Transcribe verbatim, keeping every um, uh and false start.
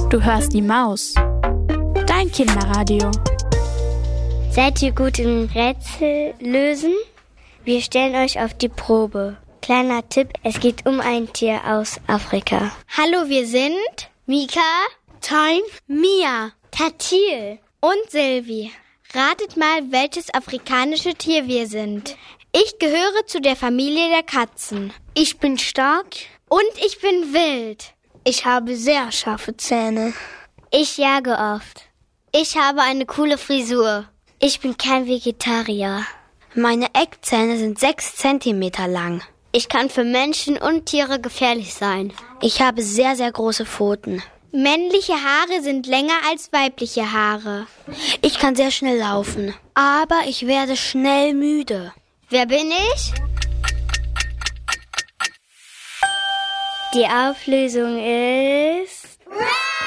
Du hörst die Maus. Dein Kinderradio. Seid ihr gut im Rätsel lösen? Wir stellen euch auf die Probe. Kleiner Tipp, es geht um ein Tier aus Afrika. Hallo, wir sind Mika, Time, Mia, Tatil und Silvi. Ratet mal, welches afrikanische Tier wir sind. Ich gehöre zu der Familie der Katzen. Ich bin stark und ich bin wild. Ich habe sehr scharfe Zähne. Ich jage oft. Ich habe eine coole Frisur. Ich bin kein Vegetarier. Meine Eckzähne sind sechs Zentimeter lang. Ich kann für Menschen und Tiere gefährlich sein. Ich habe sehr, sehr große Pfoten. Männliche Haare sind länger als weibliche Haare. Ich kann sehr schnell laufen, aber ich werde schnell müde. Wer bin ich? Die Auflösung ist